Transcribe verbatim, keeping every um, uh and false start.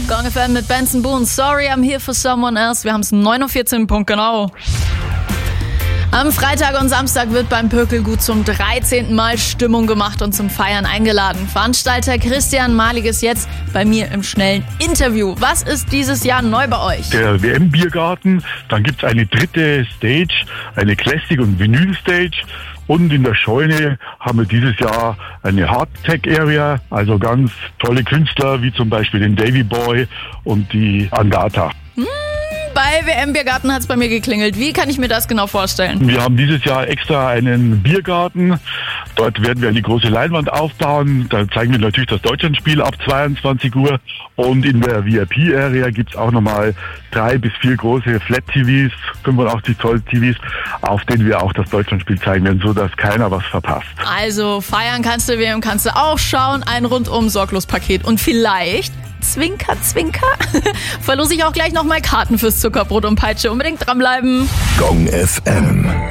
Gong F M mit Benson Boone. Sorry, I'm here for someone else. Wir haben es neun Uhr vierzehn, Punkt genau. Am Freitag und Samstag wird beim Pökelgut zum dreizehnten Mal Stimmung gemacht und zum Feiern eingeladen. Veranstalter Christian Malig ist jetzt bei mir im schnellen Interview. Was ist dieses Jahr neu bei euch? Der W M-Biergarten, dann gibt es eine dritte Stage, eine Classic- und Vinyl-Stage. Und in der Scheune haben wir dieses Jahr eine Hardtech-Area, also ganz tolle Künstler wie zum Beispiel den Davy Boy und die Angata. Hm, bei W M-Biergarten hat es bei mir geklingelt. Wie kann ich mir das genau vorstellen? Wir haben dieses Jahr extra einen Biergarten. Dort werden wir eine große Leinwand aufbauen. Da zeigen wir natürlich das Deutschlandspiel ab zweiundzwanzig Uhr. Und in der V I P-Area gibt es auch nochmal drei bis vier große Flat-T Vs, fünfundachtzig Zoll T Vs, auf denen wir auch das Deutschlandspiel zeigen werden, sodass keiner was verpasst. Also feiern kannst du, W M kannst du auch schauen. Ein rundum sorglos Paket. Und vielleicht, Zwinker, Zwinker, verlose ich auch gleich nochmal Karten fürs Zuckerbrot und Peitsche. Unbedingt dranbleiben. Gong F M.